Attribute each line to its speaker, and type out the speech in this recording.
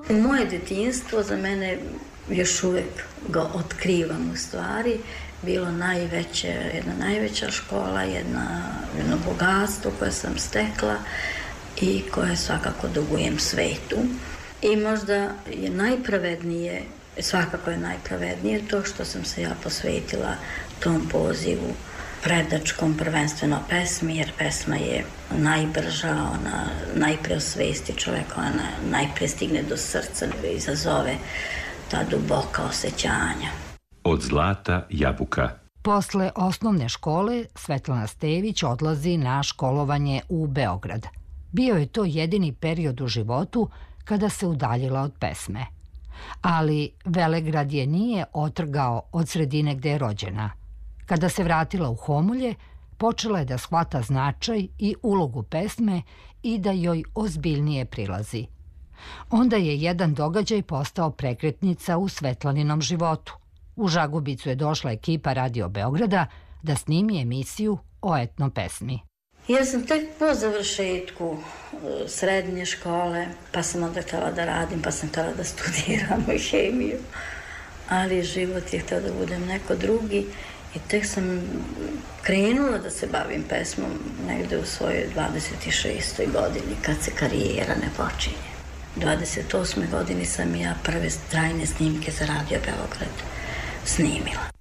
Speaker 1: Moje detinjstvo za mene još uvijek ga otkrivam u stvari. Bilo jedna najveća škola, jedno bogatstvo koje sam stekla i koje svakako dugujem svetu. I možda je svakako je najpravednije to što sam se ja posvetila tom pozivu predačkom, prvenstveno pesmi, jer pesma je najbrža, ona najpre osvesti čoveka, ona najpre stigne do srca, izazove ta duboka osjećanja.
Speaker 2: Od zlata jabuka.
Speaker 3: Posle osnovne škole Svetlana Stević odlazi na školovanje u Beograd. Bio je to jedini period u životu kada se udaljila od pesme. Ali Velegrad je nije otrgao od sredine gde je rođena. Kada se vratila u Homulje, počela je da shvata značaj i ulogu pesme i da joj ozbiljnije prilazi. Onda je jedan događaj postao prekretnica u Svetlaninom životu. U Žagubicu je došla ekipa Radio Beograda da snimi emisiju o etno pesmi.
Speaker 1: Ja sam tek po završetku srednje škole, pa sam onda htjela da radim, pa sam htjela da studiram hemiju, ali život je htio da budem neko drugi i tek sam krenula da se bavim pesmom negde u svojoj 26. godini, kad se karijera ne počinje. 28. godini sam ja prve trajne snimke za Radio Beograd snimila.